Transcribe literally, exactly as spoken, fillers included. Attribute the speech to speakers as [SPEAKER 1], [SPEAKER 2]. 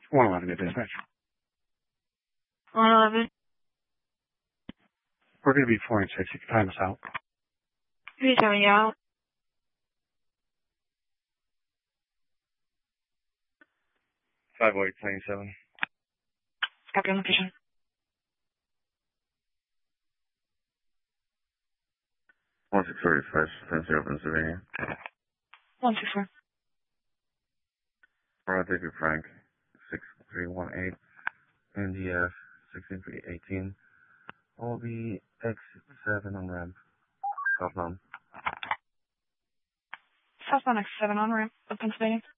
[SPEAKER 1] one eleven to dispatch.
[SPEAKER 2] one eleven.
[SPEAKER 1] We're going to be four and six. You can time us out.
[SPEAKER 2] Who's telling you out?
[SPEAKER 3] five oh eight twenty-seven.
[SPEAKER 2] Copy on location.
[SPEAKER 3] one six four five, ten zero, Pennsylvania.
[SPEAKER 2] one six four.
[SPEAKER 3] Alright, thank you, Frank. six three one eight, N D F, sixteen three eighteen. Will be X seven on ramp. Southbound.
[SPEAKER 2] Southbound X seven on ramp of Pennsylvania.